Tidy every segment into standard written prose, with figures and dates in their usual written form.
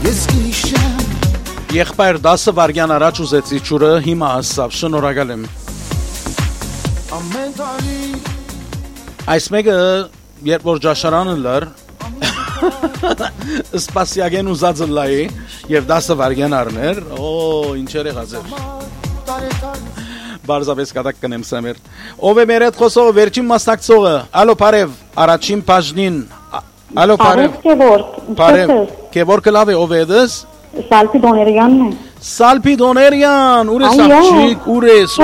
Եղբայր 10 վայրկյան առաջ ուզեցի ջուրը, հիմա հասավ, շնորհակալ եմ։ Այս մեկը երբ որ ճաշարանը լար սպասիագեն ուզածը լայի եւ 10 վայրկյան առներ, ինչեր եղած էր։ Բարձրապես կատակ կնեմ սամեր։ Ով է մեր հետ խոսողը, վերջին մասնակցողը։ Ալո, բարև, առաջին բաժնին։ Ալո, բարև։ Բարև։ Քեվորքը լավ է, ով է դες։ Սալպի Դոներյանն է։ Սալպի Դոներյան, ուր ես աղջիկ, ուր ես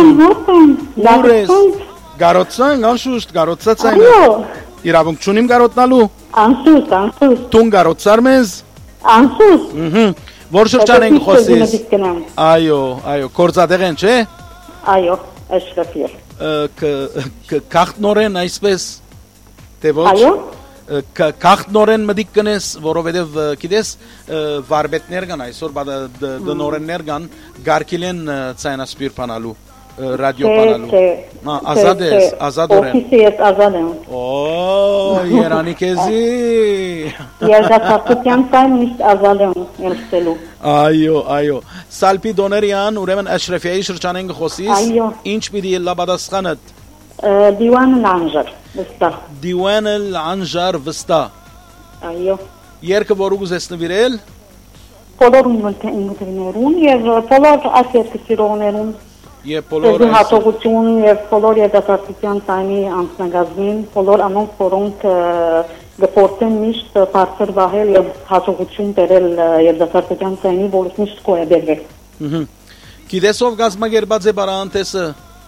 Գարոցան, անշուշտ, գարոցացան։ Իրավունք չունիմ գարոտնալու։ Անշուշտ։ Տուն գարոցար մեզ։ Անշուշտ։ Որ շրջան ենք խոսիս։ Այո, կորձատեղ են, չէ։ Այո, Էշրեֆի։ Կախտնորեն այսպես, թե ոչ։ Այո։ Կախտնորեն մդիկ կնես, որովհետև գիտես վարպետներ կան այսօր, դնորեններ կան, գարկիլեն ցայնասպիր բանալու, ռադիո բանալու։ Ազատ ես, ազատորեն։ Օֆիսի ես ազատ եմ։ Երանի քեզի։ Երգասարտության ցայն միշտ ազատ եմ ելցելու։ Այո։ Սալպի Դոներյան, ուրեմն Էշրեֆիայի շրջանեն խոսիս։ Այո։ Ինչ պիտի լաբադասխանդ։ Դիվան Լանջար, վստա։ Դիվան Լանջար, վստա։ Այո։ Երկը որ ուզես նվիրել։ Բոլոր ինքներուն եւ բոլոր ասիացիներուն։ Եվ բոլոր հատողություն եւ բոլոր երդասարտության ցայնի անձնագազին, բոլոր անոնք որոնք գործեն միշտ բարձր վահել եւ հատողություն բերել երդասարտության ցայնի, որից միշտ կոյաբերվել։ Գիտես ով գազմագերբած է բարանտեսը։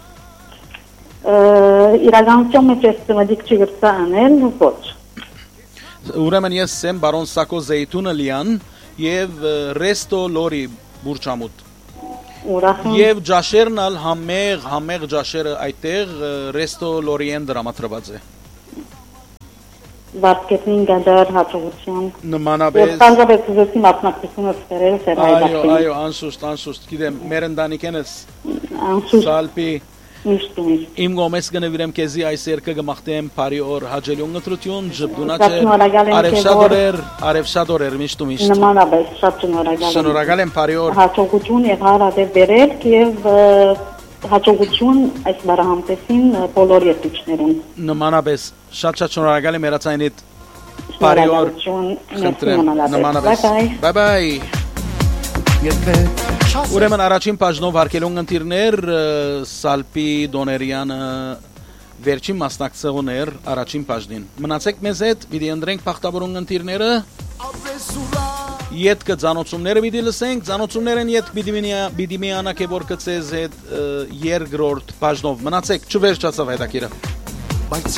Իրականություն մեջ ես դիմադիկ չգրծա անել, ոչ։ Ուրեմն ես եմ բարոն Սակո Զեյթունը լիան եւ Ռեստո Լորի բուրչամուտ։ Եվ ջաշերն ալ համեղ ջաշերը այդտեղ Ռեստո Լորիեն դրամատրված է։ Վարկետնին գնդար հատողության։ Նմանապես։ Ես տանջաբես ուզեցի մասնակցությունը ստերել սերայդակին։ Այո, անշուշտ, գիտեմ, մեր ընտանիքն ես։ Անշուշտ։ Սալպի։ Միշտ։ Իմ գոմես կնվիրեմ քեզի այս երկը գմախտեմ բարի օր հաջելյուն ընտրություն շնորհակալ արևշադորեր միշտ նմանապես շատ շնորհակալ եմ բարի օր հաջողություն եւ հարադեր բերել եւ հաջողություն այս բարահամտեսին բոլոր երդիչներուն նմանապես շատ շնորհակալ եմ երացայինիդ բարի օր նմանապես bye Ուրեմն առաջին բաժնով հարկելուն ընտիրներ Սալպի Դոներյանը վերջին մասնակցողներ առաջին բաժնին մնացեք մեզ հետ պիտի ընտրենք բախտավորուն ընտիրները ետքը ծանոթությունները պիտի լսենք ծանոթություններն ետ պիտի միանա որ կծեզ հետ երկրորդ բաժնով մնացեք չվերջացավ հետաքրքիր